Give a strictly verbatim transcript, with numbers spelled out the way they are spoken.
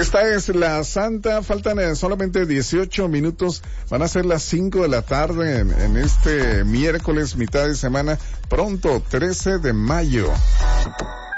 Esta es la Santa, faltan eh, solamente dieciocho minutos, van a ser las cinco de la tarde en, en este miércoles, mitad de semana, pronto, trece de mayo.